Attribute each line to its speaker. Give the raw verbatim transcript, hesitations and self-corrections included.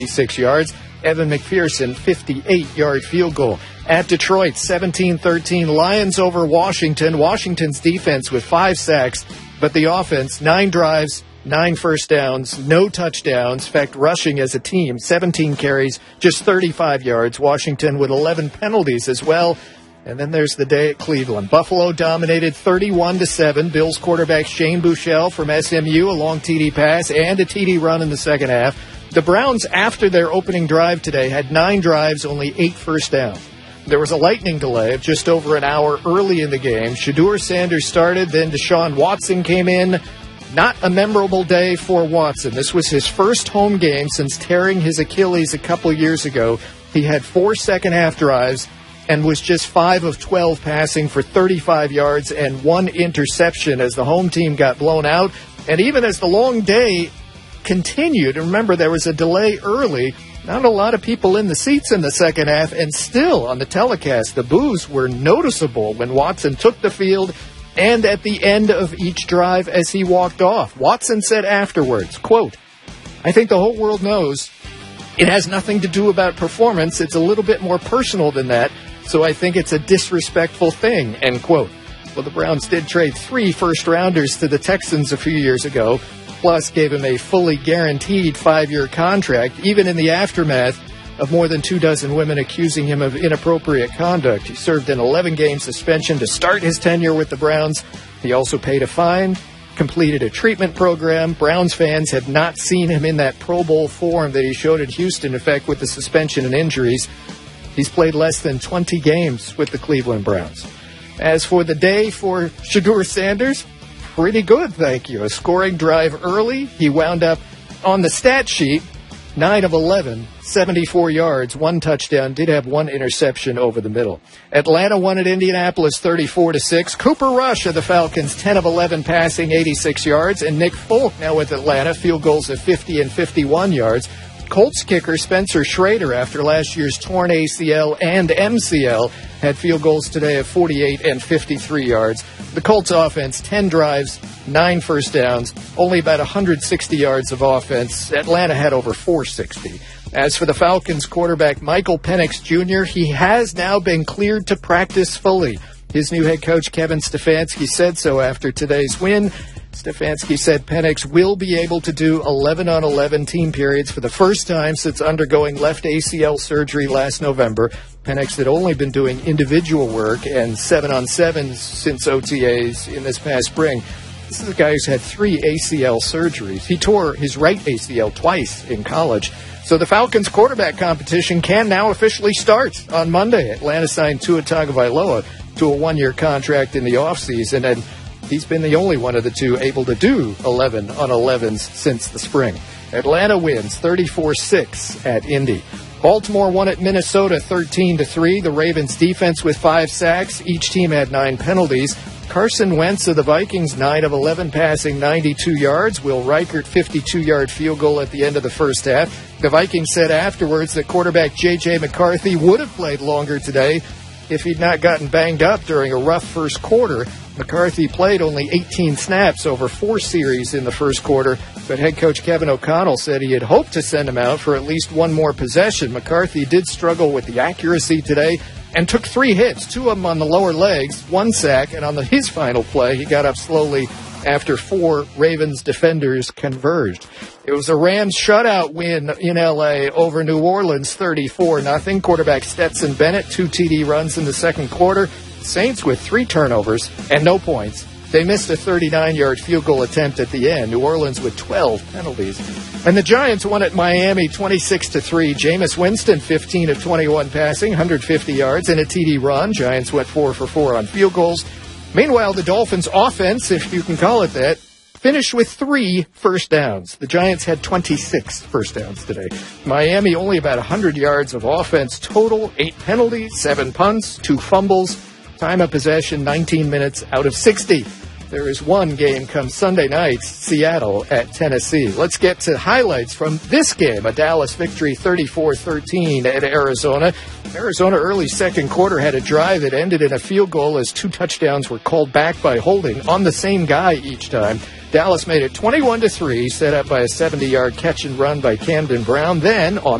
Speaker 1: six yards. Evan McPherson, fifty-eight-yard field goal. At Detroit, seventeen thirteen, Lions over Washington. Washington's defense with five sacks, but the offense, nine drives, nine first downs, no touchdowns. In fact, rushing as a team, seventeen carries, just thirty-five yards. Washington with eleven penalties as well. And then there's the day at Cleveland. Buffalo dominated thirty-one to seven. Bills quarterback Shane Buechele from S M U, a long T D pass and a T D run in the second half. The Browns, after their opening drive today, had nine drives, only eight first downs. There was a lightning delay of just over an hour early in the game. Shedeur Sanders started, then Deshaun Watson came in. Not a memorable day for Watson. This was his first home game since tearing his Achilles a couple years ago. He had four second-half drives and was just five of twelve passing for thirty-five yards and one interception as the home team got blown out. And even as the long day continued, and remember there was a delay early, not a lot of people in the seats in the second half, and still on the telecast the boos were noticeable when Watson took the field and at the end of each drive as he walked off. Watson said afterwards, quote, "I think the whole world knows it has nothing to do about performance. It's a little bit more personal than that, so I think it's a disrespectful thing," end quote. Well, the Browns did trade three first-rounders to the Texans a few years ago, plus gave him a fully guaranteed five-year contract, even in the aftermath of more than two dozen women accusing him of inappropriate conduct. He served an eleven-game suspension to start his tenure with the Browns. He also paid a fine, completed a treatment program. Browns fans had not seen him in that Pro Bowl form that he showed at Houston, in fact, with the suspension and injuries. He's played less than twenty games with the Cleveland Browns. As for the day for Shedeur Sanders, pretty good, thank you. A scoring drive early. He wound up on the stat sheet, nine of eleven, seventy-four yards, one touchdown, did have one interception over the middle. Atlanta won at Indianapolis thirty-four to six. Cooper Rush of the Falcons, ten of eleven passing, eighty-six yards. And Nick Folk now with Atlanta, field goals of fifty and fifty-one yards. Colts kicker Spencer Schrader, after last year's torn A C L and M C L, had field goals today of forty-eight and fifty-three yards. The Colts offense, ten drives, nine first downs, only about one hundred sixty yards of offense. Atlanta had over four sixty. As for the Falcons quarterback Michael Penix Junior, he has now been cleared to practice fully. His new head coach Kevin Stefanski said so after today's win. Stefanski said Penix will be able to do eleven on eleven team periods for the first time since undergoing left A C L surgery last November. Penix had only been doing individual work and seven on sevens since O T As in this past spring. This is a guy who's had three A C L surgeries. He tore his right A C L twice in college. So the Falcons quarterback competition can now officially start on Monday. Atlanta signed Tua Tagovailoa to a one-year contract in the offseason, and he's been the only one of the two able to do eleven on elevens since the spring. Atlanta wins thirty-four six at Indy. Baltimore won at Minnesota thirteen to three. The Ravens defense with five sacks. Each team had nine penalties. Carson Wentz of the Vikings, nine of eleven passing, ninety-two yards. Will Reichert, fifty-two-yard field goal at the end of the first half. The Vikings said afterwards that quarterback J J McCarthy would have played longer today if he'd not gotten banged up during a rough first quarter. McCarthy played only eighteen snaps over four series in the first quarter, but head coach Kevin O'Connell said he had hoped to send him out for at least one more possession. McCarthy did struggle with the accuracy today and took three hits, two of them on the lower legs, one sack, and on the, his final play, he got up slowly after four Ravens defenders converged. It was a Rams shutout win in L A over New Orleans, thirty-four nothing. Quarterback Stetson Bennett, two T D runs in the second quarter. Saints with three turnovers and no points. They missed a thirty-nine-yard field goal attempt at the end. New Orleans with twelve penalties. And the Giants won at Miami twenty-six to three. Jameis Winston, fifteen of twenty-one passing, one hundred fifty yards and a T D run. Giants went four for four on field goals. Meanwhile, the Dolphins' offense, if you can call it that, finished with three first downs. The Giants had twenty-six first downs today. Miami only about one hundred yards of offense total, eight penalties, seven punts, two fumbles. Time of possession, nineteen minutes out of sixty. There is one game come Sunday night, Seattle at Tennessee. Let's get to highlights from this game, a Dallas victory thirty-four thirteen at Arizona. Arizona early second quarter had a drive that ended in a field goal as two touchdowns were called back by holding on the same guy each time. Dallas made it twenty-one to three, set up by a seventy-yard catch and run by Camden Brown. Then on